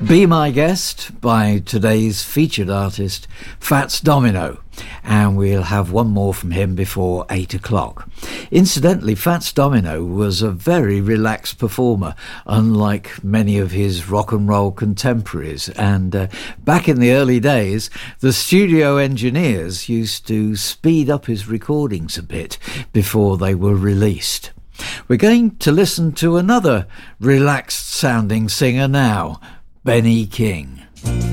Be My Guest by today's featured artist, Fats Domino, and we'll have one more from him before 8 o'clock. Incidentally, Fats Domino was a very relaxed performer, unlike many of his rock and roll contemporaries, and back in the early days, the studio engineers used to speed up his recordings a bit before they were released. We're going to listen to another relaxed sounding singer now, Benny King.